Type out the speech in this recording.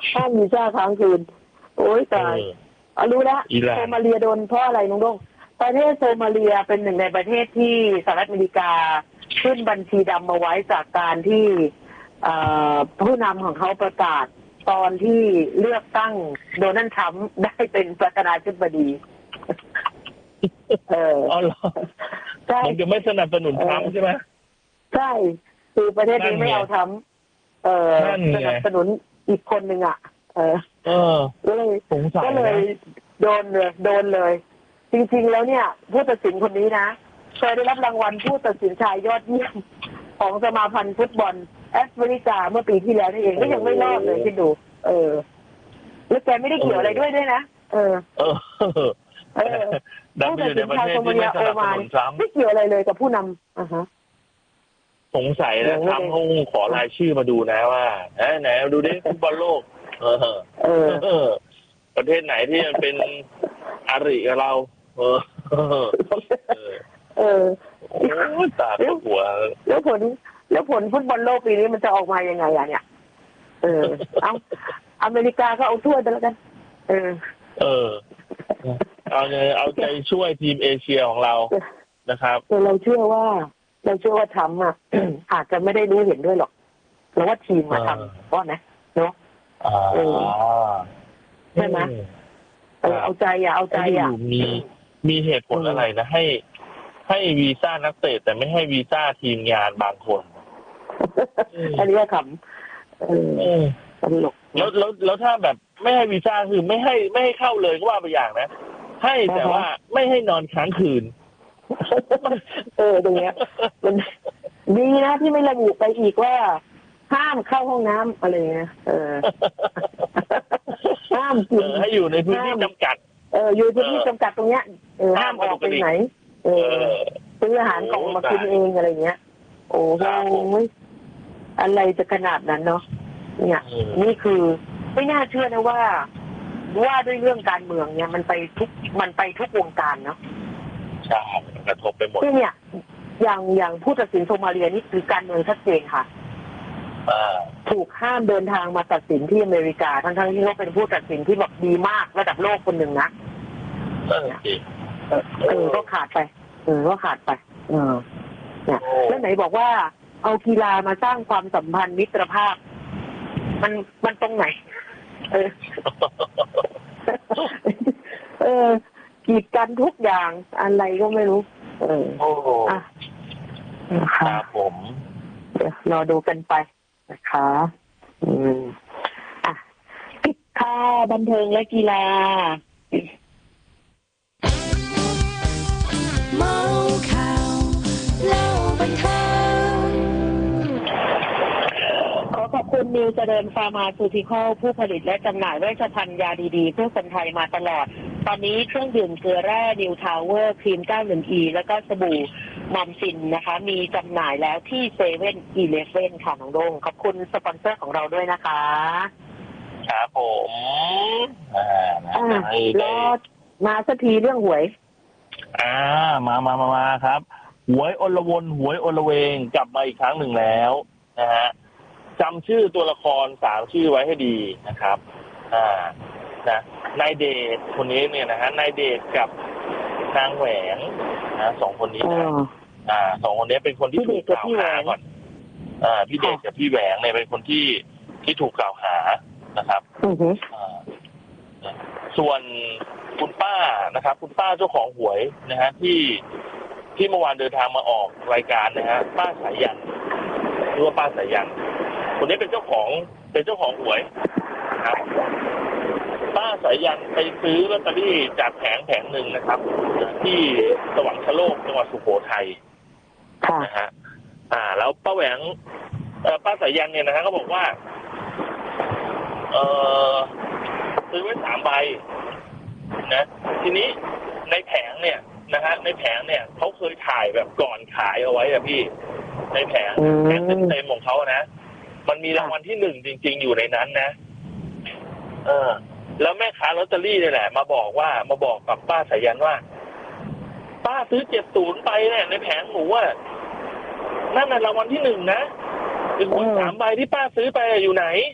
ห้ามวีซ่าค้างคืนโอ้ยตายรู้ละโซมาเลียโดนเพราะอะไรน้องดงประเทศโซมาเลียเป็นหนึ่งในประเทศที่สหรัฐอเมริกาขึ้นบัญชีดำมาไว้จากการที่ผู้นำของเขาประกาศตอนที่เลือกตั้งโดนัลด์ทรัมป์ได้เป็นประธานาธิบดีอ๋อเหรอมันจะไม่สนับสนุนทรัมป์ใช่ไหมใช่คือประเทศนี้ไม่เอาทรัมป์สนับสนุนอีกคนหนึ่งอ่ะก็เลยโดนเลย จริงๆแล้วเนี่ยผู้ตัดสินคนนี้นะเคยได้รับรางวัลผู้ตัดสินชายยอดเยี่ยมของสมาพันธ์ฟุตบอลแอฟริกาเมื่อปีที่แล้วนี่เองก็ยังไม่รอดเลยคิดดูแล้วแกไม่ได้เกี่ยวอะไรด้วยนะผู้ตัดสินชายโซมาเลียโอมานไม่เกี่ยวอะไรเลยกับผู้นำสงสัยนะทำห้องขอรายชื่อมาดูนะว่าไหนดูดิฟุตบอลโลกประเทศไหนที่มันเป็นอาริกับเราตาหัวแล้วผลฟุตบอลโลกปีนี้มันจะออกมายังไงอ่ะเนี่ยเอาอเมริกาก็เอาถ้วยไปแล้วกันเอาใจช่วยทีมเอเชียของเรานะครับเราเชื่อว่าทำอ่ะอาจจะไม่ได้รู้เห็นด้วยหรอกเราว่าทีมมาทำก็นะเนาะใช่ไหมเอาใจมีเหตุผลอะไรนะให้วีซ่านักเตะแต่ไม่ให้วีซ่าทีมงานบางคนอันนี้ก็ขำตลกแล้วถ้าแบบไม่ให้วีซ่าคือไม่ให้เข้าเลยก็ว่าไปอย่างนะให้แต่ว่าไม่ให้นอนค้างคืนตรงเนี้ยมันดีนะที่ไม่ระบุไปอีกว่าห้ามเข้าห้องน้ำอะไรเงี้ยห้ามกินให้อยู่ในพื้นที่จำกัดอยู่พื้นที่จำกัดตรงเนี้ยห้ามออกไปไหนซื้ออาหารกล่องมากินเองอะไรเงี้ยโอ้โหอะไรจะขนาดนั้นเนาะเนี่ยนี่คือไม่น่าเชื่อนะว่าด้วยเรื่องการเมืองเนี่ยมันไปทุกวงการเนาะใช่กระทบไปหมดเนี่ยอย่างผู้ตัดสินโซมาเลียนี่คือการเมืองชัดเจนค่ะถูกห้ามเดินทางมาตัดสินที่อเมริกาทั้งที่เขาเป็นผู้ตัดสินที่แบบดีมากระดับโลกคนหนึ่งนะก็ขาดไปเนี่ยแล้วไหนบอกว่าเอากีฬามาสร้างความสัมพันธ์มิตรภาพมันตรงไหนกีดกันทุกอย่างอะไรก็ไม่รู้ครับผมรอดูกันไปนะคะปิดข่าวบันเทิงและกีฬาเมาข่าวเล่าบันเทิงขอบคุณนิวเจริญฟาร์มาซูติคอลผู้ผลิตและจำหน่ายเวชภัณฑ์ยาดีๆเพื่อคนไทยมาตลอดตอนนี้เครื่องดื่มเกลือแร่นิวทาวเวอร์ครีม 91E แล้วก็สบู่มอมซินนะคะมีจำหน่ายแล้วที่เซเว่น11ค่ะน้องโด่งขอบคุณสปอนเซอร์ของเราด้วยนะคะครับผมรอมาสักทีเรื่องหวยมาครับหวยอลวนหวยอลเวงกลับมาอีกครั้งหนึ่งแล้วนะฮะจำชื่อตัวละคร3ชื่อไว้ให้ดีนะครับนะนายเดชคนนี้เนี่ยนะฮะนายเดชกับนางแหวงนะ2คนนี้นะ2คนนี้เป็นคนที่ถูกกล่าวหาก่อนพี่เดชกับพี่แหวงเนี่ยเป็นคนที่ถูกกล่าวหานะครับส่วนคุณป้านะครับคุณป้าเจ้าของหวยนะฮะที่เมื่อวานเดินทางมาออกรายการนะฮะป้าสายันหรือว่าป้าสายันคนนี้เป็นเจ้าของหวยนะครับป้าสายันไปซื้อลอตเตอรี่จากแผงหนึ่งนะครับที่สวรรคโลกจังหวัดสุโขทัยนะฮะแล้วป้าแหวงป้าสายันเนี่ยนะฮะก็บอกว่าซื้อไว้3 ใบนะทีนี้ในแผงเนี่ยนะฮะในแผงเนี่ยเขาเคยถ่ายแบบก่อนขายเอาไว้อะพี่ในแผงเต็มของเขานะมันมีรางวัลที่1จริงๆอยู่ในนั้นนะแล้วแม่ค้าลอตเตอรี่นี่แหละมาบอกกับป้าสายันว่าป้าซื้อ70ไปเนี่ยในแผงหมูอ่ะนั่นน่ะรางวัลที่1นะเป็นหวย3 ใบที่ป้าซื้อไปอยู่ไหน